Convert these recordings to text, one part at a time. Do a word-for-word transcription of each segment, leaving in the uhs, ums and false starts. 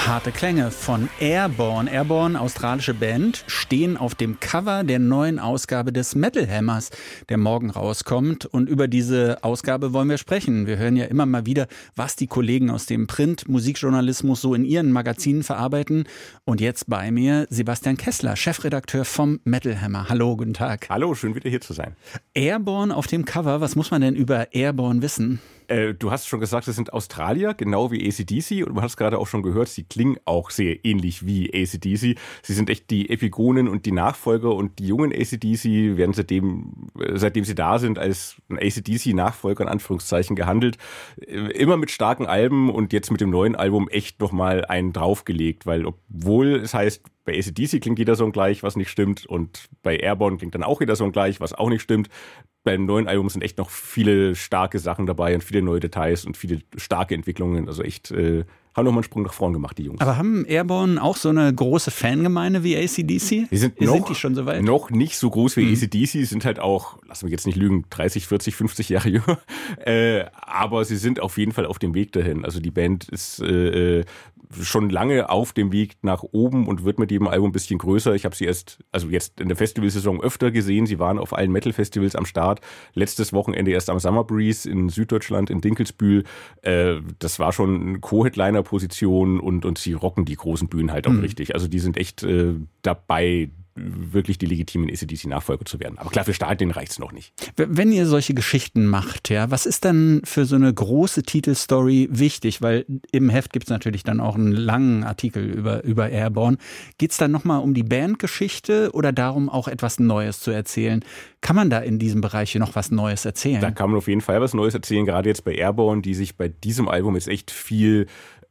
Harte Klänge von Airborne. Airborne, australische Band, stehen auf dem Cover der neuen Ausgabe des Metal Hammers, der morgen rauskommt. Und über diese Ausgabe wollen wir sprechen. Wir hören ja immer mal wieder, was die Kollegen aus dem Print-Musikjournalismus so in ihren Magazinen verarbeiten. Und jetzt bei mir Sebastian Kessler, Chefredakteur vom Metal Hammer. Hallo, guten Tag. Hallo, schön wieder hier zu sein. Airborne auf dem Cover, was muss man denn über Airborne wissen? Äh, du hast schon gesagt, es sind Australier, genau wie A C D C. Und du hast gerade auch schon gehört, sie klingen auch sehr ähnlich wie A C D C. Sie sind echt die Epigonen und die Nachfolger. Und die jungen A C D C werden seitdem, seitdem sie da sind, als ein A C D C-Nachfolger in Anführungszeichen gehandelt. Immer mit starken Alben und jetzt mit dem neuen Album echt nochmal einen draufgelegt. Weil obwohl es heißt, bei A C D C klingt jeder Song gleich, was nicht stimmt. Und bei Airborne klingt dann auch jeder Song gleich, was auch nicht stimmt. Beim neuen Album sind echt noch viele starke Sachen dabei und viele neue Details und viele starke Entwicklungen. Also echt, äh, haben nochmal einen Sprung nach vorn gemacht, die Jungs. Aber haben Airborne auch so eine große Fangemeinde wie A C D C? Die sind, noch, sind die schon so weit? Noch nicht so groß wie mhm. A C D C, sind halt auch, lass mich jetzt nicht lügen, dreißig, vierzig, fünfzig Jahre jünger. Äh, aber sie sind auf jeden Fall auf dem Weg dahin. Also die Band ist äh, schon lange auf dem Weg nach oben und wird mit jedem Album ein bisschen größer. Ich habe sie erst, also jetzt in der Festivalsaison öfter gesehen. Sie waren auf allen Metal-Festivals am Start. Letztes Wochenende erst am Summer Breeze in Süddeutschland, in Dinkelsbühl. Äh, das war schon eine Co-Headliner-Position und, und sie rocken die großen Bühnen halt auch mhm. richtig. Also die sind echt äh, dabei, wirklich die legitimen A C D C-Nachfolger zu werden. Aber klar, für Stadien reicht's noch nicht. Wenn ihr solche Geschichten macht, ja, was ist dann für so eine große Titelstory wichtig? Weil im Heft gibt's natürlich dann auch einen langen Artikel über, über Airborne. Geht's dann nochmal um die Bandgeschichte oder darum, auch etwas Neues zu erzählen? Kann man da in diesem Bereich noch was Neues erzählen? Da kann man auf jeden Fall was Neues erzählen, gerade jetzt bei Airborne, die sich bei diesem Album jetzt echt viel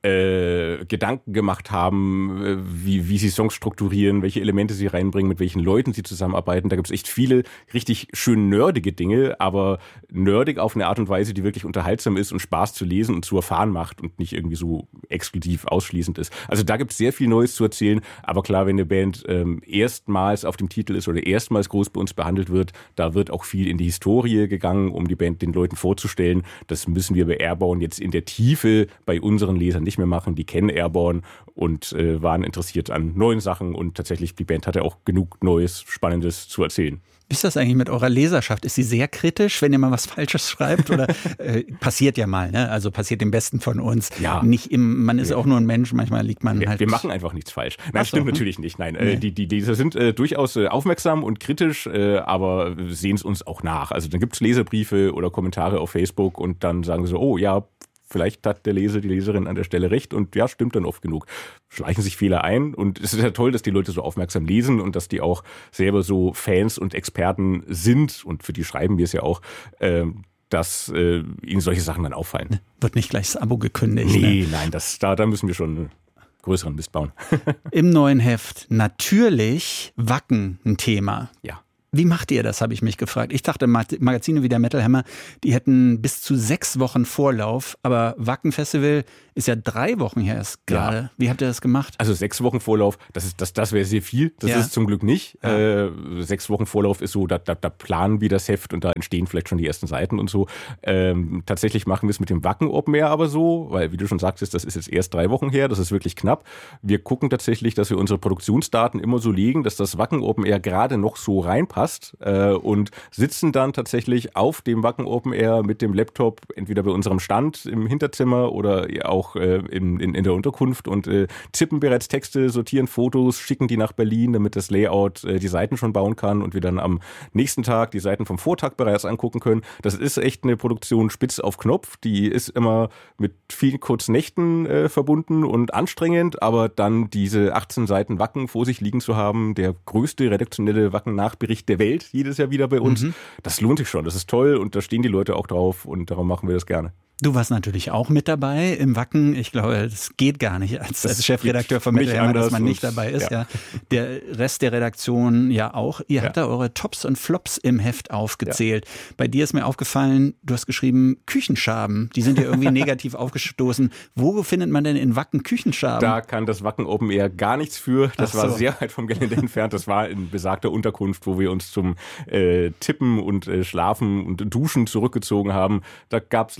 Äh, Gedanken gemacht haben, äh, wie, wie sie Songs strukturieren, welche Elemente sie reinbringen, mit welchen Leuten sie zusammenarbeiten. Da gibt es echt viele richtig schön nerdige Dinge, aber nerdig auf eine Art und Weise, die wirklich unterhaltsam ist und Spaß zu lesen und zu erfahren macht und nicht irgendwie so exklusiv ausschließend ist. Also da gibt es sehr viel Neues zu erzählen, aber klar, wenn eine Band ähm, erstmals auf dem Titel ist oder erstmals groß bei uns behandelt wird, da wird auch viel in die Historie gegangen, um die Band den Leuten vorzustellen. Das müssen wir bei Airborne jetzt in der Tiefe bei unseren Lesern nicht mehr machen. Die kennen Airborne und äh, waren interessiert an neuen Sachen und tatsächlich, die Band hatte auch genug Neues, Spannendes zu erzählen. Wie ist das eigentlich mit eurer Leserschaft? Ist sie sehr kritisch, wenn ihr mal was Falsches schreibt? Oder äh, passiert ja mal, ne? Also passiert dem Besten von uns. Ja. Nicht im, man ist ja auch nur ein Mensch, manchmal liegt man wir, halt. Wir machen einfach nichts falsch. Nein, so, stimmt hm? natürlich nicht. Nein, nee. äh, die, die Leser sind äh, durchaus äh, aufmerksam und kritisch, äh, aber sehen es uns auch nach. Also dann gibt es Leserbriefe oder Kommentare auf Facebook und dann sagen sie so, oh ja, vielleicht hat der Leser, die Leserin an der Stelle recht und ja, stimmt dann oft genug. Schleichen sich Fehler ein und es ist ja toll, dass die Leute so aufmerksam lesen und dass die auch selber so Fans und Experten sind und für die schreiben wir es ja auch, äh, dass äh, ihnen solche Sachen dann auffallen. Wird nicht gleich das Abo gekündigt? Nee, ne? nein, das, da, da müssen wir schon einen größeren Mist bauen. Im neuen Heft natürlich Wacken ein Thema. Ja. Wie macht ihr das, habe ich mich gefragt. Ich dachte, Magazine wie der Metal Hammer, die hätten bis zu sechs Wochen Vorlauf, aber Wacken Festival ist ja drei Wochen her erst gerade. Ja. Wie habt ihr das gemacht? Also sechs Wochen Vorlauf, das ist das, das wäre sehr viel. Das ja. ist zum Glück nicht. Ja. Äh, sechs Wochen Vorlauf ist so, da, da, da planen wir das Heft und da entstehen vielleicht schon die ersten Seiten und so. Ähm, tatsächlich machen wir es mit dem Wacken Open Air aber so, weil wie du schon sagtest, das ist jetzt erst drei Wochen her, das ist wirklich knapp. Wir gucken tatsächlich, dass wir unsere Produktionsdaten immer so legen, dass das Wacken Open Air gerade noch so reinpasst. Äh, und sitzen dann tatsächlich auf dem Wacken Open Air mit dem Laptop entweder bei unserem Stand im Hinterzimmer oder auch äh, in, in, in der Unterkunft und äh, tippen bereits Texte, sortieren Fotos, schicken die nach Berlin, damit das Layout äh, die Seiten schon bauen kann und wir dann am nächsten Tag die Seiten vom Vortag bereits angucken können. Das ist echt eine Produktion spitz auf Knopf, die ist immer mit vielen kurzen Nächten äh, verbunden und anstrengend, aber dann diese achtzehn Seiten Wacken vor sich liegen zu haben, der größte redaktionelle Wacken-Nachbericht der Welt, jedes Jahr wieder bei uns. Mhm. Das lohnt sich schon, das ist toll und da stehen die Leute auch drauf und darum machen wir das gerne. Du warst natürlich auch mit dabei im Wacken. Ich glaube, das geht gar nicht als, als Chefredakteur von Metal Hammer, dass man nicht dabei ist. Ja. Ja. Der Rest der Redaktion ja auch. Ihr ja. habt da eure Tops und Flops im Heft aufgezählt. Ja. Bei dir ist mir aufgefallen, du hast geschrieben Küchenschaben. Die sind ja irgendwie negativ aufgestoßen. Wo findet man denn in Wacken Küchenschaben? Da kann das Wacken Open Air gar nichts für. Das Ach war so. sehr weit vom Gelände entfernt. Das war in besagter Unterkunft, wo wir uns zum äh, Tippen und äh, Schlafen und Duschen zurückgezogen haben. Da gab es leider ein paar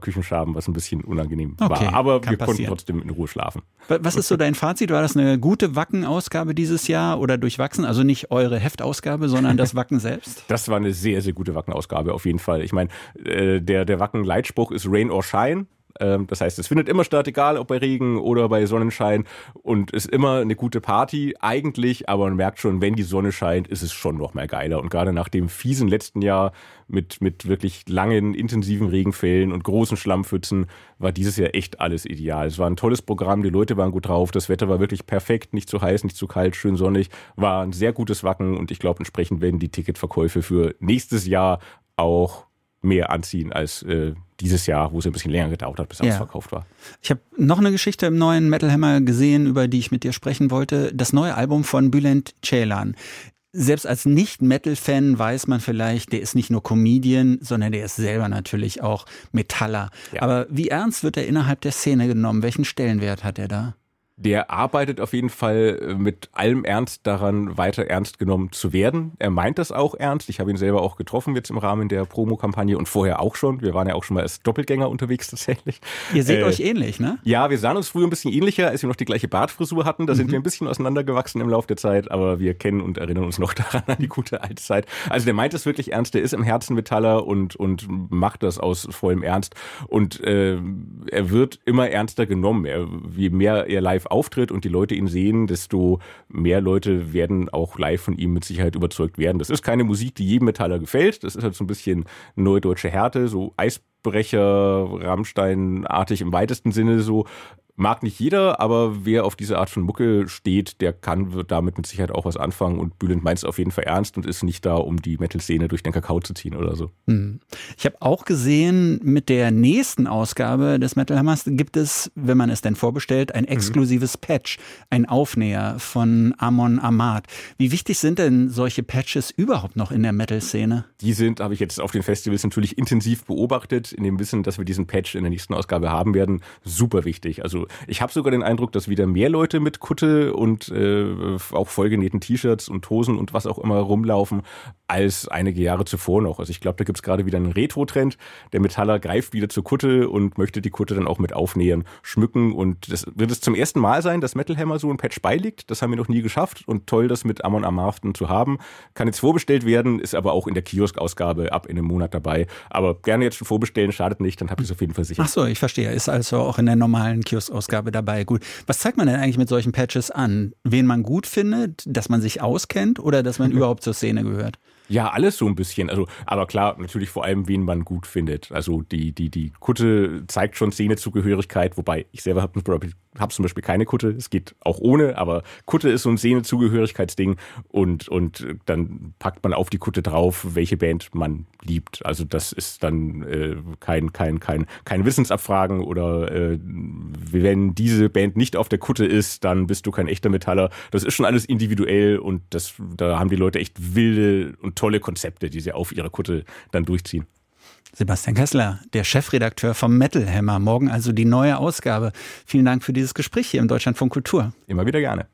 Küchenschaben, was ein bisschen unangenehm okay, war. Aber wir passieren. konnten trotzdem in Ruhe schlafen. Was ist so dein Fazit? War das eine gute Wacken-Ausgabe dieses Jahr oder durchwachsen? Also nicht eure Heftausgabe, sondern das Wacken selbst? Das war eine sehr, sehr gute Wacken-Ausgabe auf jeden Fall. Ich meine, äh, der, der Wacken-Leitspruch ist Rain or Shine. Das heißt, es findet immer statt, egal ob bei Regen oder bei Sonnenschein, und ist immer eine gute Party eigentlich, aber man merkt schon, wenn die Sonne scheint, ist es schon noch mal geiler. Und gerade nach dem fiesen letzten Jahr mit, mit wirklich langen, intensiven Regenfällen und großen Schlammpfützen war dieses Jahr echt alles ideal. Es war ein tolles Programm, die Leute waren gut drauf, das Wetter war wirklich perfekt, nicht zu heiß, nicht zu kalt, schön sonnig, war ein sehr gutes Wacken, und ich glaube, entsprechend werden die Ticketverkäufe für nächstes Jahr auch mehr anziehen als äh, dieses Jahr, wo es ein bisschen länger gedauert hat, bis alles ja. verkauft war. Ich habe noch eine Geschichte im neuen Metal Hammer gesehen, über die ich mit dir sprechen wollte. Das neue Album von Bülent Ceylan. Selbst als Nicht-Metal-Fan weiß man vielleicht, der ist nicht nur Comedian, sondern der ist selber natürlich auch Metaller. Ja. Aber wie ernst wird er innerhalb der Szene genommen? Welchen Stellenwert hat er da? Der arbeitet auf jeden Fall mit allem Ernst daran, weiter ernst genommen zu werden. Er meint das auch ernst. Ich habe ihn selber auch getroffen jetzt im Rahmen der Promokampagne und vorher auch schon. Wir waren ja auch schon mal als Doppelgänger unterwegs tatsächlich. Ihr seht äh, euch ähnlich, ne? Ja, wir sahen uns früher ein bisschen ähnlicher, als wir noch die gleiche Bartfrisur hatten. Da mhm. sind wir ein bisschen auseinandergewachsen im Laufe der Zeit, aber wir kennen und erinnern uns noch daran an die gute alte Zeit. Also der meint es wirklich ernst. Der ist im Herzen Metaller und, und macht das aus vollem Ernst. Und äh, er wird immer ernster genommen. Er, je mehr er live auftritt und die Leute ihn sehen, desto mehr Leute werden auch live von ihm mit Sicherheit überzeugt werden. Das ist keine Musik, die jedem Metaller gefällt. Das ist halt so ein bisschen neue deutsche Härte, so Eisbrecher, Rammstein-artig im weitesten Sinne so. Mag nicht jeder, aber wer auf diese Art von Mucke steht, der kann wird damit mit Sicherheit auch was anfangen. Und Bülent meint es auf jeden Fall ernst und ist nicht da, um die Metal-Szene durch den Kakao zu ziehen oder so. Ich habe auch gesehen, mit der nächsten Ausgabe des Metal Hammers gibt es, wenn man es denn vorbestellt, ein exklusives mhm. Patch, ein Aufnäher von Amon Amarth. Wie wichtig sind denn solche Patches überhaupt noch in der Metal-Szene? Die sind, habe ich jetzt auf den Festivals natürlich intensiv beobachtet, in dem Wissen, dass wir diesen Patch in der nächsten Ausgabe haben werden. Super wichtig. Also ich habe sogar den Eindruck, dass wieder mehr Leute mit Kutte und äh, auch vollgenähten T-Shirts und Hosen und was auch immer rumlaufen, als einige Jahre zuvor noch. Also ich glaube, da gibt es gerade wieder einen Retro-Trend. Der Metaller greift wieder zur Kutte und möchte die Kutte dann auch mit Aufnähern schmücken. Und das wird es zum ersten Mal sein, dass Metal Hammer so ein Patch beiliegt. Das haben wir noch nie geschafft. Und toll, das mit Amon Amarth zu haben. Kann jetzt vorbestellt werden, ist aber auch in der Kiosk-Ausgabe ab in einem Monat dabei. Aber gerne jetzt schon vorbestellen, schadet nicht, dann habt ihr es auf jeden Fall sicher. Ach so, ich verstehe. Ist also auch in der normalen Kiosk-Ausgabe dabei. Gut. Was zeigt man denn eigentlich mit solchen Patches an? Wen man gut findet, dass man sich auskennt oder dass man überhaupt zur Szene gehört? Ja, alles so ein bisschen. Also, aber klar, natürlich vor allem, wen man gut findet. Also die, die, die Kutte zeigt schon Szenezugehörigkeit, wobei ich selber habe hab zum Beispiel keine Kutte. Es geht auch ohne, aber Kutte ist so ein Szenezugehörigkeitsding und, und dann packt man auf die Kutte drauf, welche Band man liebt. Also das ist dann äh, kein, kein, kein, kein Wissensabfragen oder äh, wenn diese Band nicht auf der Kutte ist, dann bist du kein echter Metaller. Das ist schon alles individuell und das, da haben die Leute echt wilde und tolle Konzepte, die sie auf ihrer Kutte dann durchziehen. Sebastian Kessler, der Chefredakteur vom Metal Hammer. Morgen also die neue Ausgabe. Vielen Dank für dieses Gespräch hier im Deutschlandfunk Kultur. Immer wieder gerne.